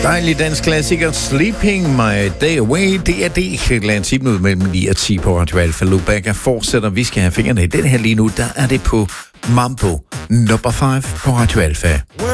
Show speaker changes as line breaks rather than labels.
Dejlig dansk klassiker, Sleeping My Day Away. Det er det. Klokken 10 minutter mellem 9 og 10 på Radio Alfa. Lubaka fortsætter. Vi skal have fingrene i den her lige nu. Der er det på Mambo number 5 på Radio Alfa.